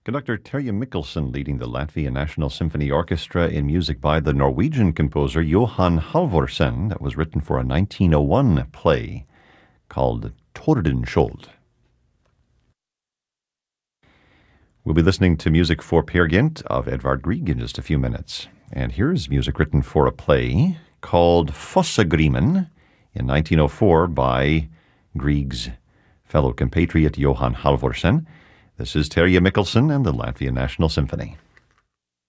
Conductor Terje Mikkelsen leading the Latvia National Symphony Orchestra in music by the Norwegian composer Johan Halvorsen that was written for a 1901 play called Tordenskjold. We'll be listening to music for Peer Gynt of Edvard Grieg in just a few minutes. And here's music written for a play called Fossegrimen in 1904 by Grieg's fellow compatriot Johan Halvorsen. This is Terje Mikkelsen and the Latvia National Symphony.